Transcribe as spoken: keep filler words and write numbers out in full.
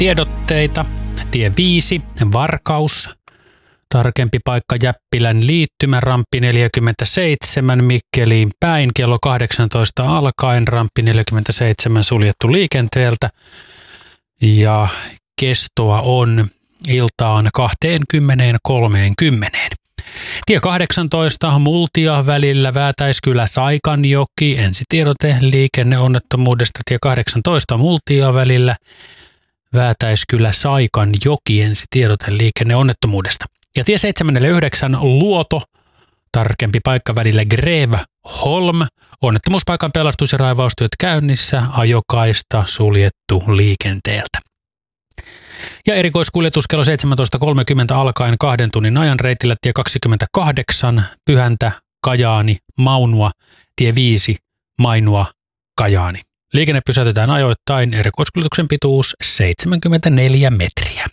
Tiedotteita. Tie viisi, Varkaus. Tarkempi paikka Jäppilän liittymä, ramppi neljäkymmentäseitsemän Mikkeliin päin. Kello kahdeksantoista alkaen ramppi neljäkymmentäseitsemän suljettu liikenteeltä. Ja kestoa on iltaan kaksikymmentä kolmekymmentä. Tie kahdeksantoista Multia välillä Väätäiskylä Saikanjoki. Ensitiedote liikenneonnettomuudesta tie kahdeksantoista Multia välillä Väätäiskylä Saikanjoki. Ensitiedote liikenneonnettomuudesta. Ja tie seitsemänkymmentäyhdeksän Luoto. Tarkempi paikka välillä Greve-Holm. Onnettomuuspaikan pelastus- ja raivaustyöt käynnissä. Ajokaista suljettu liikenteeltä. Ja erikoiskuljetus kello seitsemäntoista kolmekymmentä alkaen kahden tunnin ajan reitillä tie kaksikymmentäkahdeksan Pyhäntä, Kajaani, Maunua, tie viisi Mainua, Kajaani. Liikenne pysäytetään ajoittain, erikoiskuljetuksen pituus seitsemänkymmentäneljä metriä.